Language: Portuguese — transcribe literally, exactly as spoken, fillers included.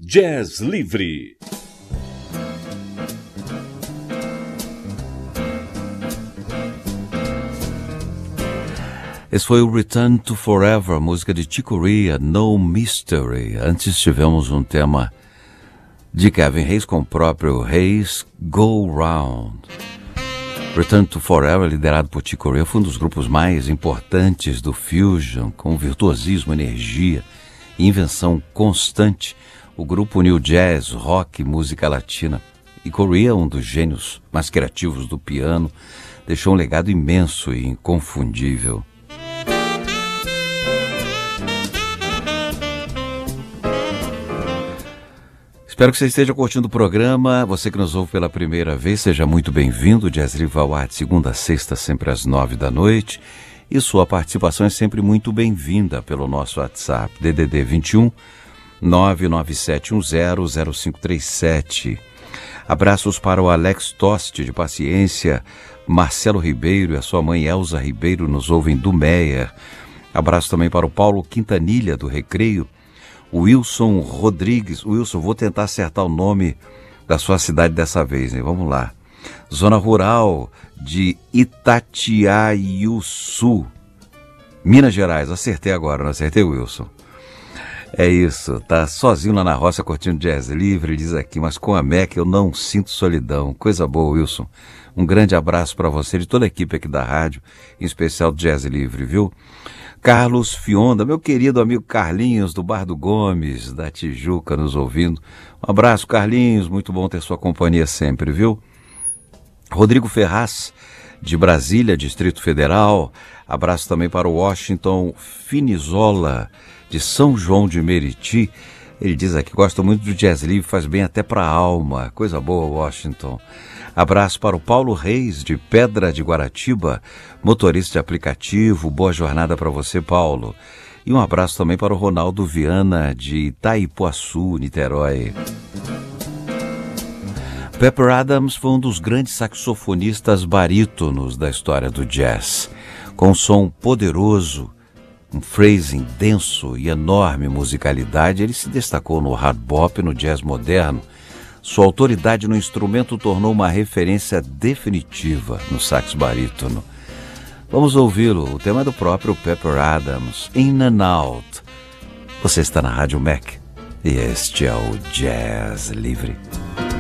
Jazz Livre. Esse foi o Return to Forever, música de Chick Corea, No Mystery. Antes tivemos um tema de Kevin Hayes com o próprio Hayes, Go Round. Return to Forever, liderado por Chick Corea, foi um dos grupos mais importantes do Fusion, com virtuosismo, energia e invenção constante. O grupo uniu jazz, rock e música latina. E Corea, um dos gênios mais criativos do piano, deixou um legado imenso e inconfundível. Espero que você esteja curtindo o programa. Você que nos ouve pela primeira vez, seja muito bem-vindo. Jazz Livre ao ar de segunda a sexta, sempre às nove da noite. E sua participação é sempre muito bem-vinda pelo nosso WhatsApp, D D D vinte e um, nove nove sete um zero, zero cinco três sete. Abraços para o Alex Toste, de Paciência, Marcelo Ribeiro e a sua mãe Elza Ribeiro nos ouvem do Meyer. Abraço também para o Paulo Quintanilha, do Recreio. Wilson Rodrigues. Wilson, vou tentar acertar o nome da sua cidade dessa vez, hein? Vamos lá. Zona Rural de Itatiaiuçu, Minas Gerais. Acertei agora, não acertei, Wilson? É isso, tá sozinho lá na roça curtindo Jazz Livre, diz aqui, mas com a Mac eu não sinto solidão. Coisa boa, Wilson. Um grande abraço para você e de toda a equipe aqui da rádio, em especial do Jazz Livre, viu? Carlos Fionda, meu querido amigo Carlinhos, do Bar do Gomes, da Tijuca, nos ouvindo. Um abraço, Carlinhos, muito bom ter sua companhia sempre, viu? Rodrigo Ferraz, de Brasília, Distrito Federal. Abraço também para o Washington Finizola, de São João de Meriti. Ele diz aqui, gosta muito do Jazz Livre, faz bem até para a alma. Coisa boa, Washington. Abraço para o Paulo Reis, de Pedra de Guaratiba, motorista de aplicativo. Boa jornada para você, Paulo. E um abraço também para o Ronaldo Viana, de Itaipuaçu, Niterói. Pepper Adams foi um dos grandes saxofonistas barítonos da história do jazz. Com um som poderoso, um phrasing denso e enorme musicalidade, ele se destacou no hard bop e no jazz moderno. Sua autoridade no instrumento tornou uma referência definitiva no sax barítono. Vamos ouvi-lo, o tema é do próprio Pepper Adams, In and Out. Você está na Rádio Mac e este é o Jazz Livre.